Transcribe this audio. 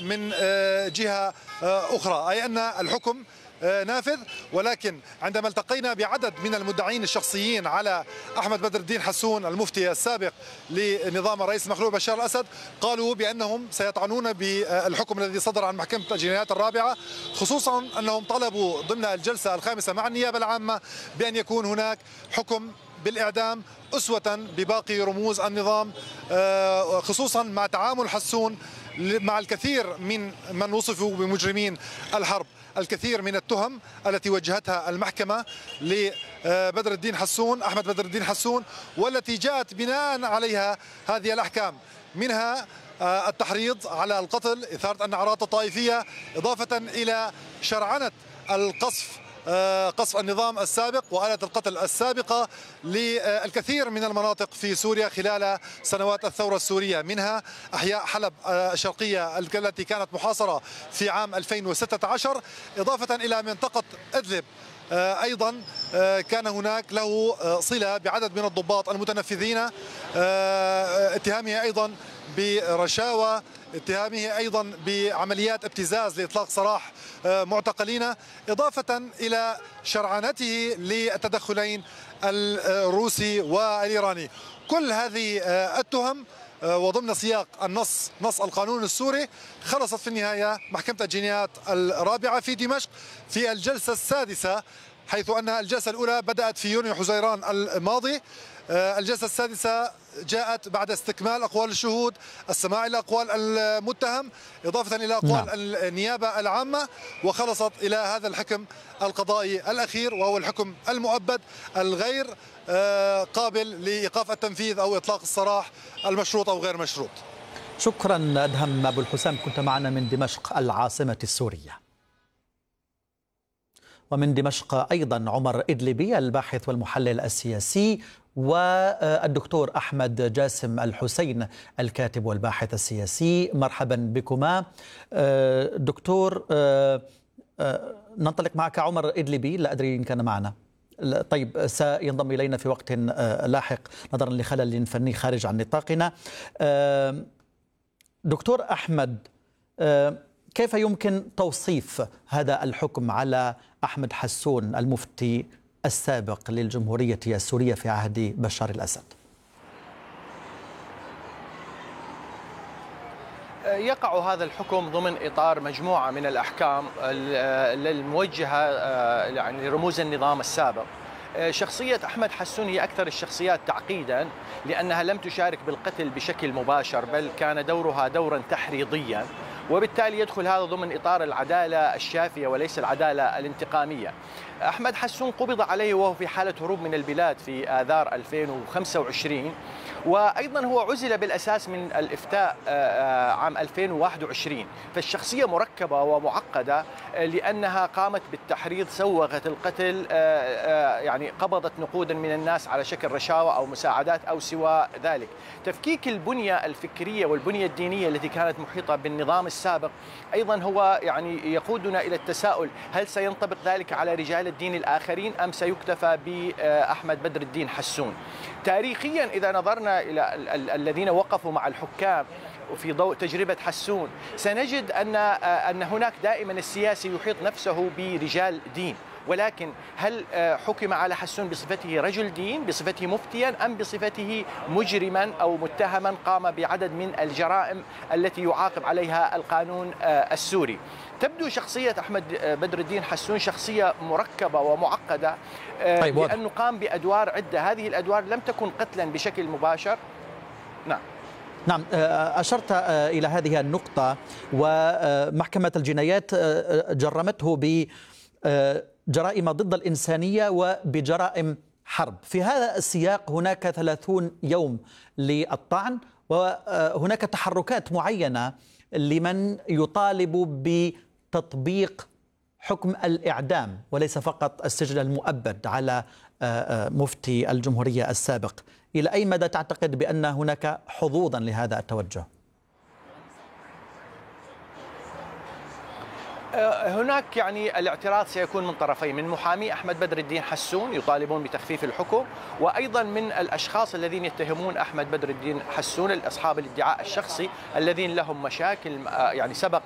من جهة أخرى، أي أن الحكم نافذ. ولكن عندما التقينا بعدد من المدعين الشخصيين على أحمد بدر الدين حسون المفتي السابق لنظام الرئيس المخلوع بشار الأسد، قالوا بأنهم سيطعنون بالحكم الذي صدر عن محكمة الجنايات الرابعة، خصوصا أنهم طلبوا ضمن الجلسة الخامسة مع النيابة العامة بأن يكون هناك حكم بالإعدام أسوة بباقي رموز النظام، خصوصا مع تعامل حسون مع الكثير من وصفوا بمجرمين الحرب. الكثير من التهم التي وجهتها المحكمة لبدر الدين حسون، أحمد بدر الدين حسون، والتي جاءت بناء عليها هذه الأحكام، منها التحريض على القتل، إثارة النعرات الطائفية، إضافة إلى شرعنة قصف النظام السابق وآلة القتل السابقة للكثير من المناطق في سوريا خلال سنوات الثورة السورية، منها أحياء حلب الشرقية التي كانت محاصرة في عام 2016، إضافة إلى منطقة إدلب أيضا كان هناك له صلة بعدد من الضباط المتنفذين، اتهامه أيضا برشاوى، اتهامه أيضا بعمليات ابتزاز لإطلاق سراح معتقلين، إضافة إلى شرعنته للتدخلين الروسي والإيراني. كل هذه التهم وضمن سياق نص القانون السوري خلصت في النهاية محكمة الجنايات الرابعة في دمشق في الجلسة السادسة، حيث أن الجلسة الأولى بدأت في يونيو حزيران الماضي. الجلسة السادسة جاءت بعد استكمال أقوال الشهود، السماع إلى أقوال المتهم، إضافة إلى أقوال النيابة العامة، وخلصت إلى هذا الحكم القضائي الأخير، وهو الحكم المؤبد الغير قابل لإيقاف التنفيذ أو إطلاق السراح المشروط أو غير مشروط. شكرا أدهم أبو الحسام، كنت معنا من دمشق العاصمة السورية. ومن دمشق أيضا عمر إدلبي الباحث والمحلل السياسي، والدكتور أحمد جاسم الحسين الكاتب والباحث السياسي. مرحبا بكما. دكتور، ننطلق معك عمر إدلبي، لا أدري إن كان معنا. طيب، سينضم إلينا في وقت لاحق نظرا لخلل فني خارج عن نطاقنا. دكتور أحمد، كيف يمكن توصيف هذا الحكم على أحمد حسون المفتي السابق للجمهورية السورية في عهد بشار الأسد؟ يقع هذا الحكم ضمن إطار مجموعة من الأحكام الموجهة يعني لرموز النظام السابق. شخصية أحمد حسون هي أكثر الشخصيات تعقيدا، لأنها لم تشارك بالقتل بشكل مباشر، بل كان دورها دورا تحريضيا، وبالتالي يدخل هذا ضمن إطار العدالة الشافية وليس العدالة الانتقامية. أحمد حسون قبض عليه وهو في حالة هروب من البلاد في آذار 2025، وأيضا هو عزل بالأساس من الإفتاء عام 2021. فالشخصية مركبة ومعقدة لأنها قامت بالتحريض، سوغت القتل، يعني قبضت نقودا من الناس على شكل رشاوى أو مساعدات أو سوى ذلك. تفكيك البنية الفكرية والبنية الدينية التي كانت محيطة بالنظام السابق أيضا هو يعني يقودنا إلى التساؤل: هل سينطبق ذلك على رجال الدين الآخرين أم سيكتفى بأحمد بدر الدين حسون؟ تاريخيا إذا نظرنا إلى الذين وقفوا مع الحكام وفي ضوء تجربة حسون، سنجد أن هناك دائما السياسي يحيط نفسه برجال دين، ولكن هل حكم على حسون بصفته رجل دين، بصفته مفتيا، أم بصفته مجرما أو متهما قام بعدد من الجرائم التي يعاقب عليها القانون السوري؟ تبدو شخصية أحمد بدر الدين حسون شخصية مركبة ومعقدة، لأنه قام بأدوار عدة. هذه الأدوار لم تكن قتلا بشكل مباشر. نعم، أشرت إلى هذه النقطة، ومحكمة الجنايات جرمته بجرائم ضد الإنسانية وبجرائم حرب. في هذا السياق هناك 30 يوم للطعن، وهناك تحركات معينة لمن يطالب بتطبيق حكم الإعدام وليس فقط السجن المؤبد على مفتي الجمهورية السابق. إلى أي مدى تعتقد بأن هناك حظوظا لهذا التوجه؟ هناك يعني الاعتراض سيكون من طرفين: من محامي أحمد بدر الدين حسون يطالبون بتخفيف الحكم، وأيضا من الأشخاص الذين يتهمون أحمد بدر الدين حسون، أصحاب الادعاء الشخصي الذين لهم مشاكل يعني سبق